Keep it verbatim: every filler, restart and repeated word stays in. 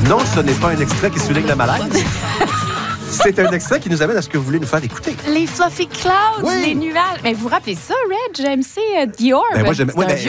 Non, ce n'est pas un extrait qui souligne le malaise. C'est un extrait qui nous amène à ce que vous voulez nous faire écouter. Les fluffy clouds, oui. les nuages. Mais vous vous rappelez ça, Reg, M C, uh, The Orb? Ben moi, j'aime, C'est moi, un ben, vieux